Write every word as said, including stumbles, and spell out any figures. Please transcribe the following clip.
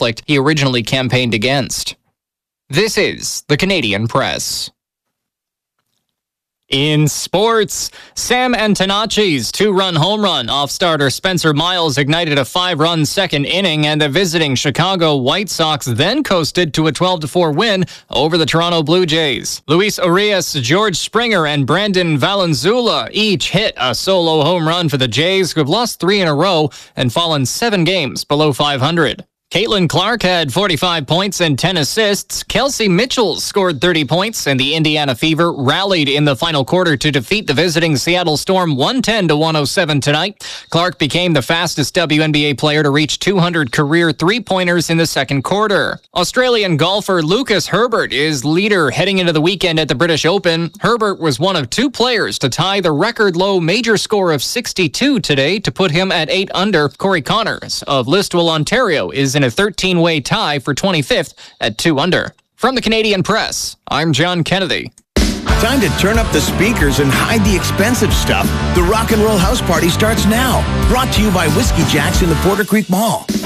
conflict he originally campaigned against. This is the Canadian Press. In sports, Sam Antonacci's two-run home run off starter Spencer Miles ignited a five-run second inning, and the visiting Chicago White Sox then coasted to a twelve to four win over the Toronto Blue Jays. Luis Urias, George Springer, and Brandon Valenzuela each hit a solo home run for the Jays, who have lost three in a row and fallen seven games below five hundred. Caitlin Clark had forty-five points and ten assists. Kelsey Mitchell scored thirty points, and the Indiana Fever rallied in the final quarter to defeat the visiting Seattle Storm one ten to one oh seven tonight. Clark became the fastest W N B A player to reach two hundred career three-pointers in the second quarter. Australian golfer Lucas Herbert is leader heading into the weekend at the British Open. Herbert was one of two players to tie the record-low major score of sixty-two today to put him at eight under. Corey Connors of Listowel, Ontario, is in a thirteen-way tie for twenty-fifth at two under. From the Canadian Press, I'm John Kennedy. Time to turn up the speakers and hide the expensive stuff. The Rock and Roll House Party starts now. Brought to you by Whiskey Jack's in the Porter Creek Mall.